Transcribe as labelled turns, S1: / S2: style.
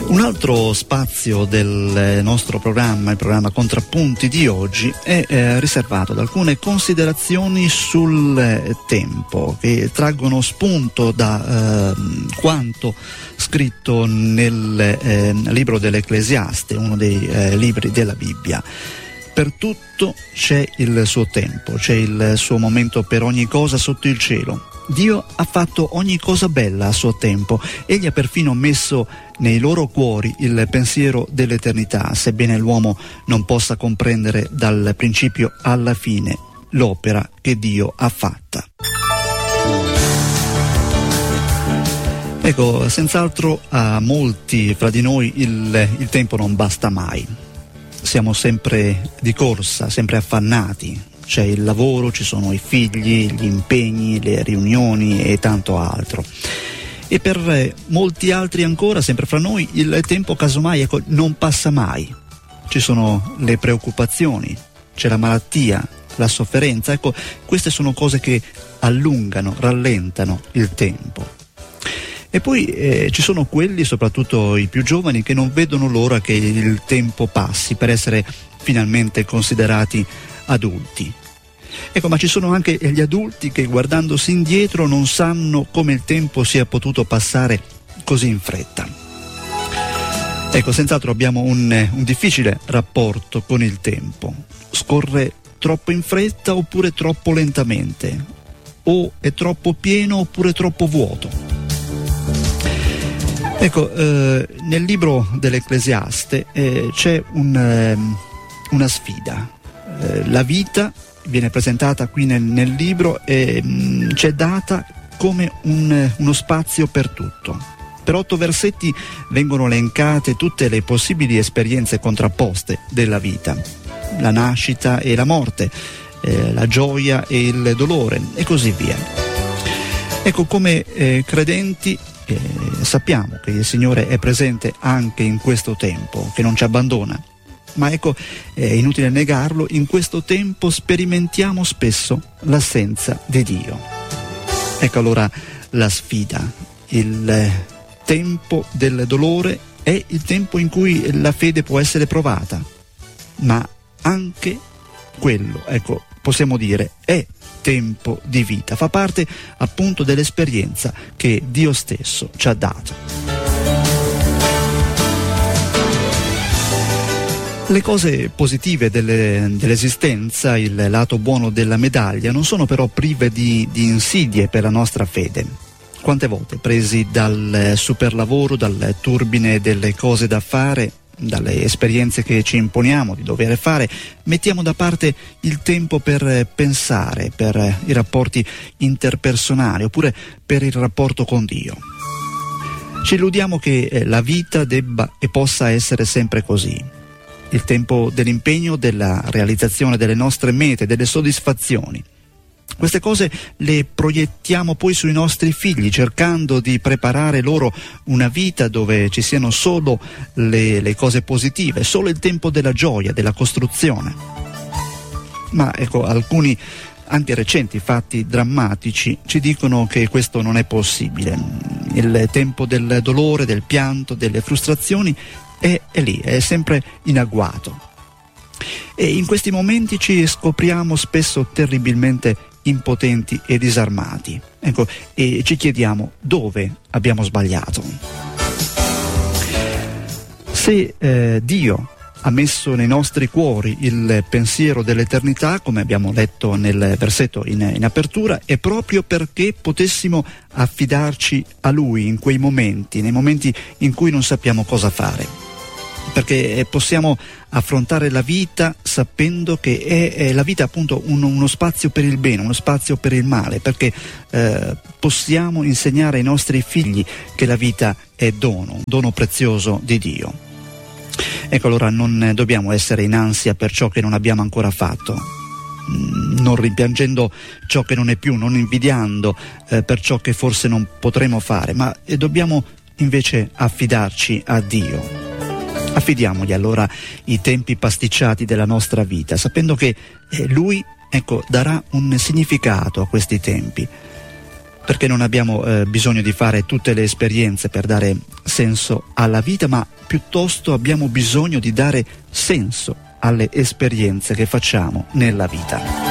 S1: Un altro spazio del nostro programma, il programma Contrappunti di oggi, è riservato ad alcune considerazioni sul tempo che traggono spunto da quanto scritto nel libro dell'Ecclesiaste, uno dei libri della Bibbia. Per tutto c'è il suo tempo, c'è il suo momento per ogni cosa sotto il cielo. Dio ha fatto ogni cosa bella a suo tempo. Egli ha perfino messo nei loro cuori il pensiero dell'eternità, sebbene l'uomo non possa comprendere dal principio alla fine l'opera che Dio ha fatta. Ecco, senz'altro a molti fra di noi il tempo non basta mai. Siamo sempre di corsa, sempre affannati. C'è il lavoro, ci sono i figli, gli impegni, le riunioni e tanto altro. E per molti altri ancora, sempre fra noi, il tempo casomai non passa mai. Ci sono le preoccupazioni, c'è la malattia, la sofferenza. Ecco, queste sono cose che allungano, rallentano il tempo. E poi ci sono quelli, soprattutto i più giovani, che non vedono l'ora che il tempo passi per essere finalmente considerati adulti. Ecco, ma ci sono anche gli adulti che, guardandosi indietro, non sanno come il tempo sia potuto passare così in fretta. Ecco, senz'altro abbiamo un difficile rapporto con il tempo. Scorre troppo in fretta oppure troppo lentamente, o è troppo pieno oppure troppo vuoto. Ecco, nel libro dell'Ecclesiaste c'è una sfida. La vita viene presentata qui nel libro e c'è data come uno spazio per tutto. Per 8 versetti vengono elencate tutte le possibili esperienze contrapposte della vita: la nascita e la morte, la gioia e il dolore e così via. Ecco, come credenti sappiamo che il Signore è presente anche in questo tempo, che non ci abbandona. Ma ecco, è inutile negarlo, in questo tempo sperimentiamo spesso l'assenza di Dio. Ecco allora la sfida. Il tempo del dolore è il tempo in cui la fede può essere provata, ma anche quello, ecco, possiamo dire, è tempo di vita, fa parte appunto dell'esperienza che Dio stesso ci ha dato. Le cose positive dell'esistenza, il lato buono della medaglia, non sono però prive di insidie per la nostra fede. Quante volte, presi dal superlavoro, dal turbine delle cose da fare, dalle esperienze che ci imponiamo di dover fare, mettiamo da parte il tempo per pensare, per i rapporti interpersonali oppure per il rapporto con Dio. Ci illudiamo che la vita debba e possa essere sempre così. Il tempo dell'impegno, della realizzazione delle nostre mete, delle soddisfazioni. Queste cose le proiettiamo poi sui nostri figli, cercando di preparare loro una vita dove ci siano solo le cose positive, solo il tempo della gioia, della costruzione. Ma ecco, alcuni anche recenti fatti drammatici ci dicono che questo non è possibile. Il tempo del dolore, del pianto, delle frustrazioni è lì, è sempre in agguato. E in questi momenti ci scopriamo spesso terribilmente impotenti e disarmati. Ecco, e ci chiediamo dove abbiamo sbagliato. Se Dio ha messo nei nostri cuori il pensiero dell'eternità, come abbiamo letto nel versetto in apertura, è proprio perché potessimo affidarci a Lui in quei momenti, nei momenti in cui non sappiamo cosa fare. Perché possiamo affrontare la vita sapendo che è la vita appunto uno spazio per il bene, uno spazio per il male, perché possiamo insegnare ai nostri figli che la vita è un dono prezioso di Dio. Ecco, allora non dobbiamo essere in ansia per ciò che non abbiamo ancora fatto, non rimpiangendo ciò che non è più, non invidiando per ciò che forse non potremo fare, ma dobbiamo invece affidarci a Dio. Affidiamogli allora i tempi pasticciati della nostra vita, sapendo che Lui, ecco, darà un significato a questi tempi. perché non abbiamo bisogno di fare tutte le esperienze per dare senso alla vita, ma piuttosto abbiamo bisogno di dare senso alle esperienze che facciamo nella vita.